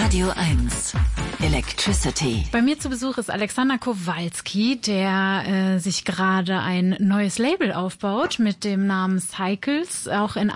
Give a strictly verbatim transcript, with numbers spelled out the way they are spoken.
Radio eins Electricity. Bei mir zu Besuch ist Alexander Kowalski, der äh, sich gerade ein neues Label aufbaut mit dem Namen Cycles, auch in